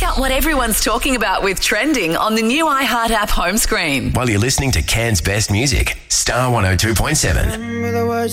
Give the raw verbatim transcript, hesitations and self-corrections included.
out what everyone's talking about with trending on the new iHeart app home screen. While you're listening to Cairns' best music, Star one oh two point seven.